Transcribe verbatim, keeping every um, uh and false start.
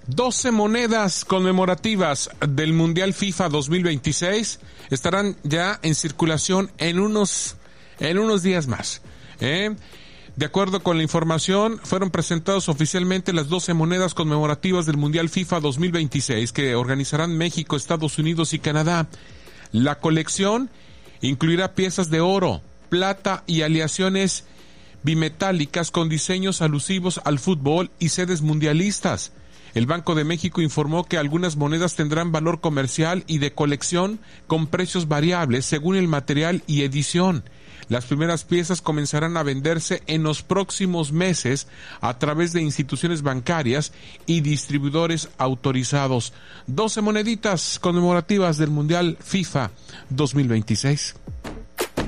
doce monedas conmemorativas del Mundial FIFA dos mil veintiséis estarán ya en circulación en unos, en unos días más. ¿eh? De acuerdo con la información, fueron presentadas oficialmente las doce monedas conmemorativas del Mundial FIFA dos mil veintiséis que organizarán México, Estados Unidos y Canadá. La colección incluirá piezas de oro, plata y aleaciones bimetálicas con diseños alusivos al fútbol y sedes mundialistas. El Banco de México informó que algunas monedas tendrán valor comercial y de colección con precios variables según el material y edición. Las primeras piezas comenzarán a venderse en los próximos meses a través de instituciones bancarias y distribuidores autorizados. doce moneditas conmemorativas del Mundial FIFA dos mil veintiséis.